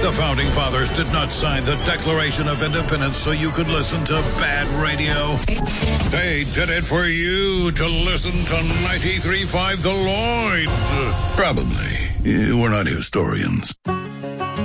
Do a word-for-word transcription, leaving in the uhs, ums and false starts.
The Founding Fathers did not sign the Declaration of Independence so you could listen to bad radio. They did it for you to listen to ninety-three point five The Lloyd. Uh, probably. We're not historians.